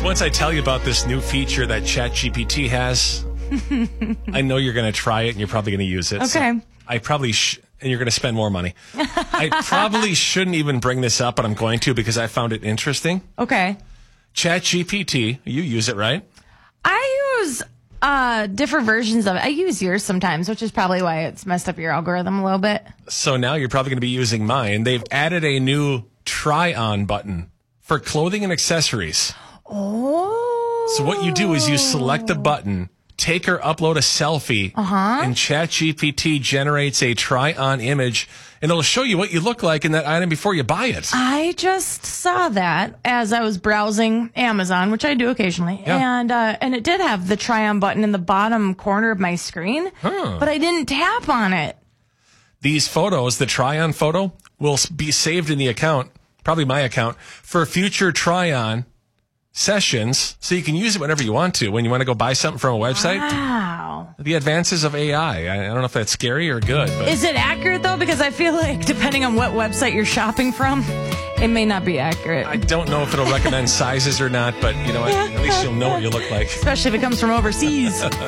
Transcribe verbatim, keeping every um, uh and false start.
So once I tell you about this new feature that ChatGPT has, I know you're going to try it and you're probably going to use it. Okay. So I probably sh- and you're going to spend more money. I probably shouldn't even bring this up, but I'm going to because I found it interesting. Okay. ChatGPT, you use it, right? I use uh, different versions of it. I use yours sometimes, which is probably why it's messed up your algorithm a little bit. So now you're probably going to be using mine. They've added a new try-on button for clothing and accessories. Oh. So what you do is you select a button, take or upload a selfie, uh-huh. and ChatGPT generates a try-on image, and it'll show you what you look like in that item before you buy it. I just saw that as I was browsing Amazon, which I do occasionally, Yeah. and uh, and it did have the try-on button in the bottom corner of my screen, Huh. but I didn't tap on it. These photos, the try-on photo, will be saved in the account, probably my account, for future try-on sessions, so you can use it whenever you want to. When you want to go buy something from a website, Wow. the advances of A I. I I don't know if that's scary or good. But Is it accurate, though? Because I feel like depending on what website you're shopping from, it may not be accurate. I don't know if it'll recommend sizes or not, but you know, at least you'll know what you look like. Especially if it comes from overseas.